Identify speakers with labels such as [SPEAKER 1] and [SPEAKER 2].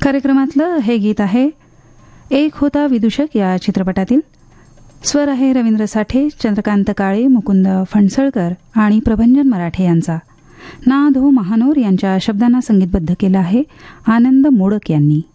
[SPEAKER 1] कार्यक्रमातलं हे गीत आहे एक होता विदूषक या चित्रपटातील. स्वर आहे रवींद्र साठे, चंद्रकांत काळे, मुकुंद फणसळकर आणि प्रभंजन मराठे यांचा. ना धो महानोर यांच्या शब्दांना संगीतबद्ध केलं आहे आनंद मोडक यांनी.